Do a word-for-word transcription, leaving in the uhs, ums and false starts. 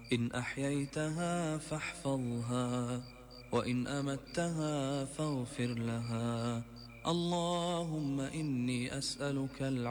إن أحييتها فاحفظها، وإن أمتها فاغفر لها. اللهم إني أسألك العافية